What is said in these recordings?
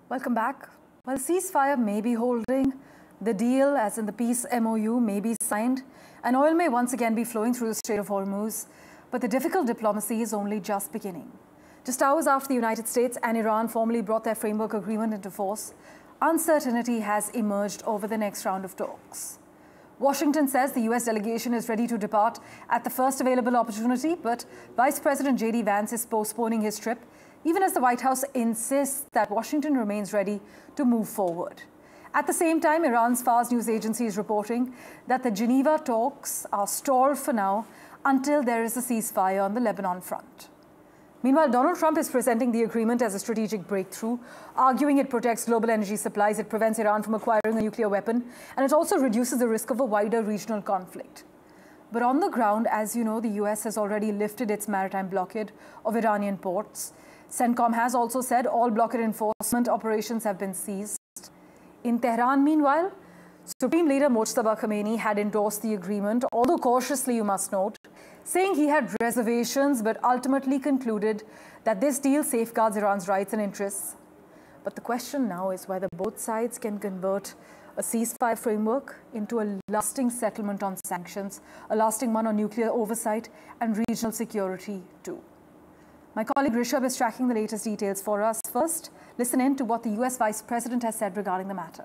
Welcome back. Well, ceasefire may be holding, the deal, as in the peace MOU, may be signed, and oil may once again be flowing through the Strait of Hormuz, but the difficult diplomacy is only just beginning. Just hours after the United States and Iran formally brought their framework agreement into force, uncertainty has emerged over the next round of talks. Washington says the US delegation is ready to depart at the first available opportunity, but Vice President J.D. Vance is postponing his trip, even as the White House insists that Washington remains ready to move forward. At the same time, Iran's Fars news agency is reporting that the Geneva talks are stalled for now until there is a ceasefire on the Lebanon front. Meanwhile, Donald Trump is presenting the agreement as a strategic breakthrough, arguing it protects global energy supplies, it prevents Iran from acquiring a nuclear weapon, and it also reduces the risk of a wider regional conflict. But on the ground, as you know, the US has already lifted its maritime blockade of Iranian ports. CENTCOM has also said all blockade enforcement operations have been ceased. In Tehran, meanwhile, Supreme Leader Mojtaba Khamenei had endorsed the agreement, although cautiously, you must note, saying he had reservations but ultimately concluded that this deal safeguards Iran's rights and interests. But the question now is whether both sides can convert a ceasefire framework into a lasting settlement on sanctions, a lasting one on nuclear oversight and regional security too. My colleague Rishabh is tracking the latest details for us. First, listen in to what the US Vice President has said regarding the matter.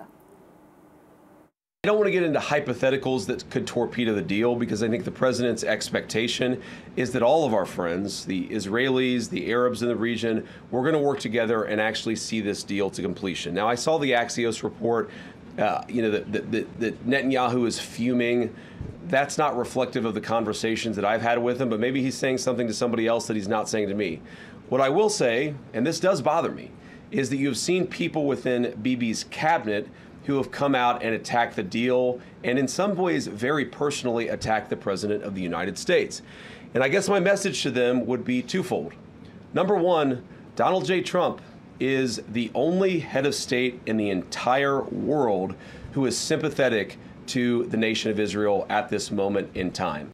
I don't want to get into hypotheticals that could torpedo the deal, because I think the president's expectation is that all of our friends, the Israelis, the Arabs in the region, we're going to work together and actually see this deal to completion. Now, I saw the Axios report, that Netanyahu is fuming. That's not reflective of the conversations that I've had with him, but maybe he's saying something to somebody else that he's not saying to me. What I will say, and this does bother me, is that you've seen people within Bibi's cabinet who have come out and attacked the deal, and in some ways very personally attacked the President of the United States. And I guess my message to them would be twofold. Number one, Donald J. Trump is the only head of state in the entire world who is sympathetic to the nation of Israel at this moment in time.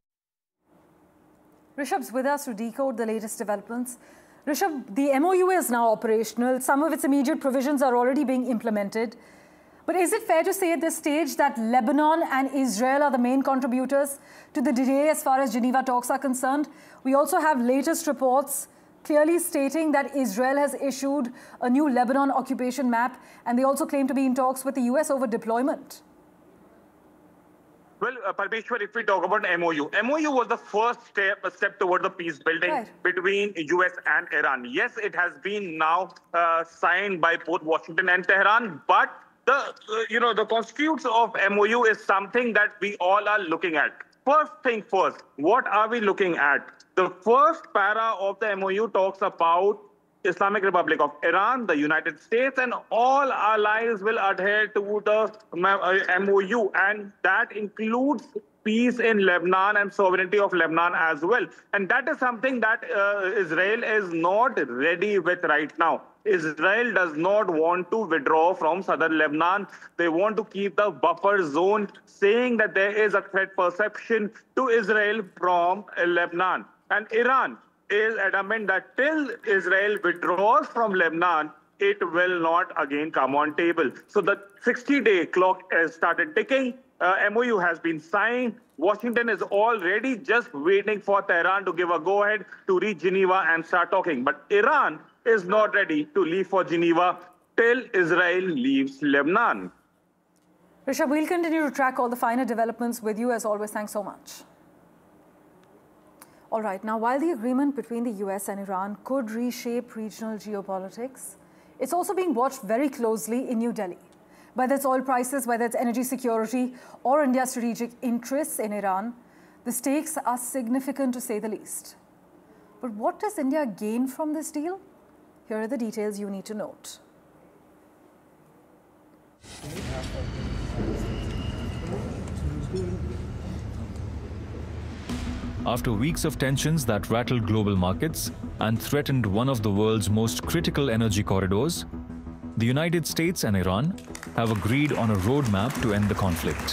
Rishabh's with us to decode the latest developments. Rishabh, the MOU is now operational. Some of its immediate provisions are already being implemented. But is it fair to say at this stage that Lebanon and Israel are the main contributors to the delay as far as Geneva talks are concerned? We also have latest reports clearly stating that Israel has issued a new Lebanon occupation map, and they also claim to be in talks with the US over deployment. Well, Parmeshwar, if we talk about MOU was the first step towards the peace building between US and Iran. Yes, it has been now signed by both Washington and Tehran, but the constitutes of MOU is something that we all are looking at. First thing first, what are we looking at? The first para of the MOU talks about Islamic Republic of Iran, the United States, and all allies will adhere to the MOU, and that includes peace in Lebanon and sovereignty of Lebanon as well. And that is something that Israel is not ready with right now. Israel does not want to withdraw from southern Lebanon. They want to keep the buffer zone, saying that there is a threat perception to Israel from Lebanon. And Iran is adamant that till Israel withdraws from Lebanon, it will not again come on table. So the 60-day clock has started ticking. MOU has been signed. Washington is already just waiting for Tehran to give a go-ahead to reach Geneva and start talking. But Iran is not ready to leave for Geneva till Israel leaves Lebanon. Rishabh, we'll continue to track all the finer developments with you. As always, thanks so much. All right, now while the agreement between the US and Iran could reshape regional geopolitics, it's also being watched very closely in New Delhi. Whether it's oil prices, whether it's energy security, or India's strategic interests in Iran, the stakes are significant to say the least. But what does India gain from this deal? Here are the details you need to note. After weeks of tensions that rattled global markets and threatened one of the world's most critical energy corridors, the United States and Iran have agreed on a roadmap to end the conflict.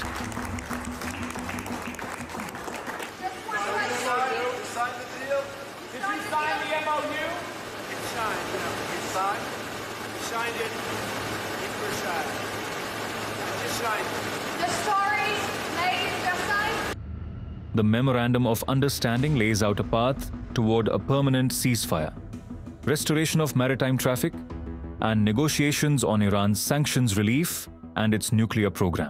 Signed it. other side. This line. The stories made this side. The Memorandum of Understanding lays out a path toward a permanent ceasefire, restoration of maritime traffic, and negotiations on Iran's sanctions relief and its nuclear program.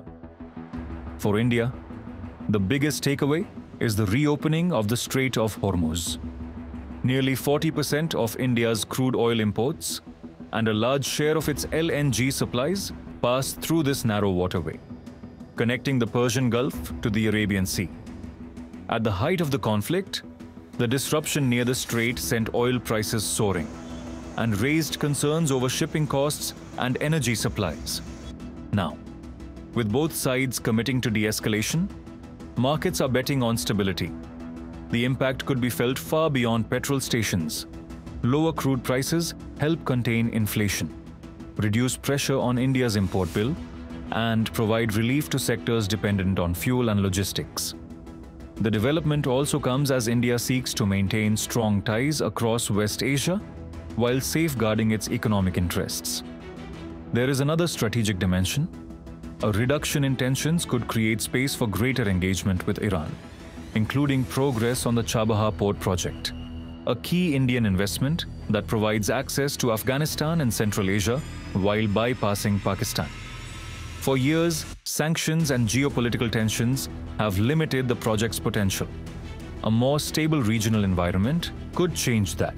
For India, the biggest takeaway is the reopening of the Strait of Hormuz. Nearly 40% of India's crude oil imports and a large share of its LNG supplies pass through this narrow waterway, connecting the Persian Gulf to the Arabian Sea. At the height of the conflict, the disruption near the strait sent oil prices soaring and raised concerns over shipping costs and energy supplies. Now, with both sides committing to de-escalation, markets are betting on stability. The impact could be felt far beyond petrol stations. Lower crude prices help contain inflation, reduce pressure on India's import bill, and provide relief to sectors dependent on fuel and logistics. The development also comes as India seeks to maintain strong ties across West Asia while safeguarding its economic interests. There is another strategic dimension. A reduction in tensions could create space for greater engagement with Iran, including progress on the Chabahar port project, a key Indian investment that provides access to Afghanistan and Central Asia while bypassing Pakistan. For years, sanctions and geopolitical tensions have limited the project's potential. A more stable regional environment could change that.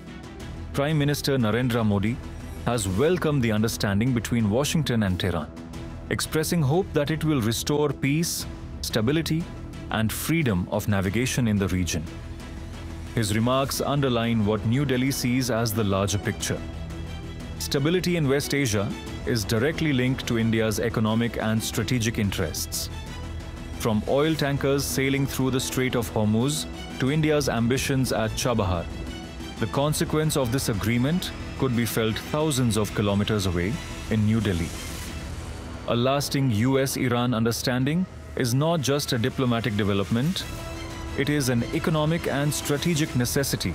Prime Minister Narendra Modi has welcomed the understanding between Washington and Tehran, expressing hope that it will restore peace, stability, and freedom of navigation in the region. His remarks underline what New Delhi sees as the larger picture. Stability in West Asia is directly linked to India's economic and strategic interests. From oil tankers sailing through the Strait of Hormuz to India's ambitions at Chabahar, the consequence of this agreement could be felt thousands of kilometers away in New Delhi. A lasting US-Iran understanding is not just a diplomatic development, it is an economic and strategic necessity.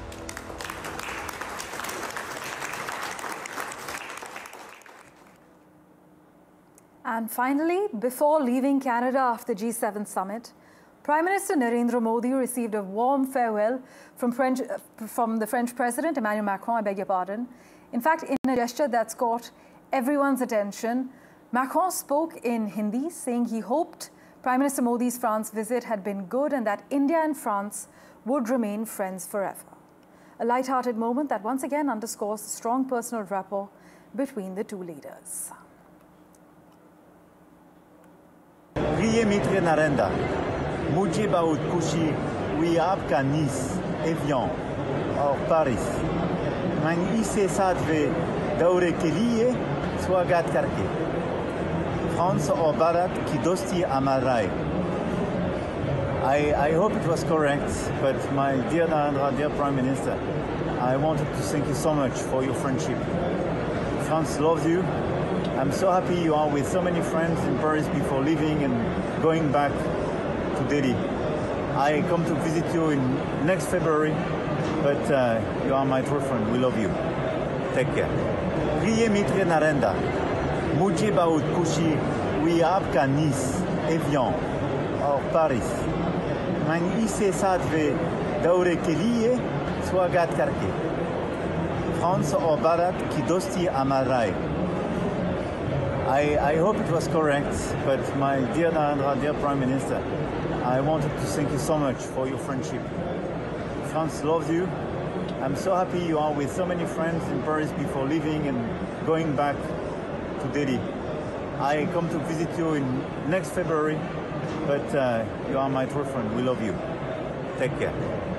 And finally, before leaving Canada after the G7 summit, Prime Minister Narendra Modi received a warm farewell from the French President, Emmanuel Macron, I beg your pardon. In fact, in a gesture that's caught everyone's attention, Macron spoke in Hindi, saying he hoped Prime Minister Modi's France visit had been good and that India and France would remain friends forever. A light-hearted moment that once again underscores the strong personal rapport between the two leaders. प्रिय मित्र नरेंद्र, मुझे बहुत खुशी हुई आपका निस, avian और Paris मैं इसे सातवें दौरे के लिए स्वागत करके फ्रांस और भारत की दोस्ती हमारा है. I hope it was correct, but my dear Narendra, dear Prime Minister, I wanted to thank you so much for your friendship. France loves you. I'm so happy you are with so many friends in Paris before leaving and going back to Delhi. I come to visit you in next February, but you are my true friend. We love you. Take care. प्रिय मित्र नरेंद्र, मुझे बहुत खुशी हुई आपका निस, avian और Paris मैं इसे सातवें दौरे के लिए स्वागत करके फ्रांस और भारत की दोस्ती हमारा है. I hope it was correct, but my dear Narendra, dear Prime Minister, I wanted to thank you so much for your friendship. France loves you. I'm so happy you are with so many friends in Paris before leaving and going back to Delhi. I come to visit you in next February, but you are my true friend. We love you. Take care.